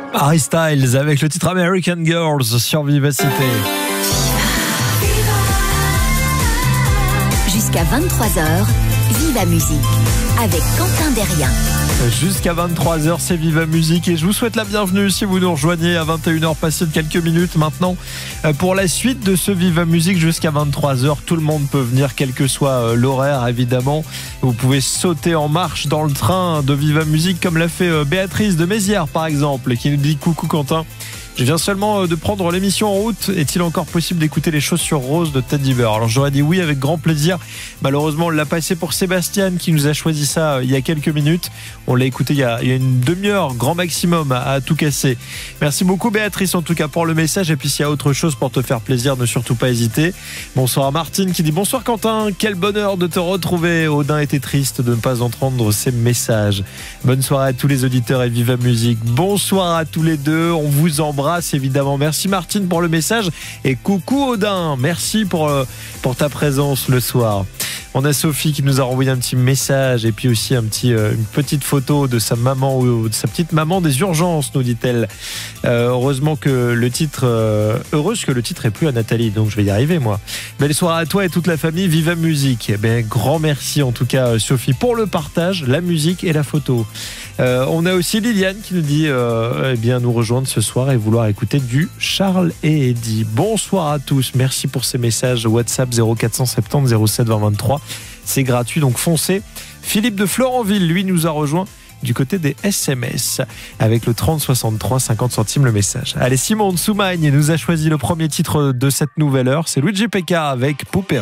Harry Styles avec le titre American Girls sur Vivacité. Jusqu'à 23h, Viva Musique avec Quentin Derrien. Jusqu'à 23h, c'est Viva Musique et je vous souhaite la bienvenue si vous nous rejoignez à 21h passé de quelques minutes maintenant. Pour la suite de ce Viva Musique jusqu'à 23h, tout le monde peut venir, quel que soit l'horaire évidemment. Vous pouvez sauter en marche dans le train de Viva Musique comme l'a fait Béatrice de Mézières par exemple, qui nous dit coucou Quentin. Je viens seulement de prendre l'émission en route. Est-il encore possible d'écouter les Chaussures Roses de Teddy Bear? Alors j'aurais dit oui avec grand plaisir. Malheureusement on l'a passé pour Sébastien qui nous a choisi ça il y a quelques minutes. On l'a écouté il y a une demi-heure grand maximum à tout casser. Merci beaucoup Béatrice en tout cas pour le message. Et puis s'il y a autre chose pour te faire plaisir, ne surtout pas hésiter. Bonsoir à Martine qui dit bonsoir Quentin, quel bonheur de te retrouver. Odin était triste de ne pas entendre ces messages. Bonne soirée à tous les auditeurs et Viva Musique. Bonsoir à tous les deux, on vous embrasse évidemment. Merci Martine pour le message et coucou Odin, merci pour ta présence le soir. On a Sophie qui nous a renvoyé un petit message et puis aussi une petite photo de sa maman ou de sa petite maman des urgences, nous dit-elle. Heureusement que le titre heureuse que le titre est plus à Nathalie, donc je vais y arriver moi. Belle soirée à toi et toute la famille, Viva Musique. Grand merci en tout cas Sophie pour le partage, la musique et la photo. On a aussi Liliane qui nous dit nous rejoindre ce soir et vouloir écouter du Charles et Eddie. Bonsoir à tous, merci pour ces messages WhatsApp 0470 07 20 23. C'est gratuit donc foncez. Philippe de Florentville lui nous a rejoint du côté des SMS avec le 30 63 50 centimes le message. Allez, Simon de Soumagne nous a choisi le premier titre de cette nouvelle heure, c'est Luigi Pecca avec Poupée.